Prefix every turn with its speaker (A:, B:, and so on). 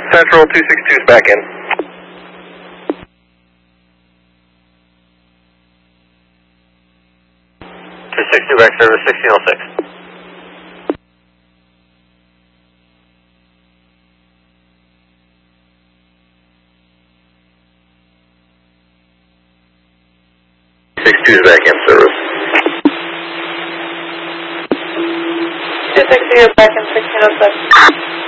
A: Central 262 is back in. 262 back service 1606. Is back in service.
B: 260 is back in 1607.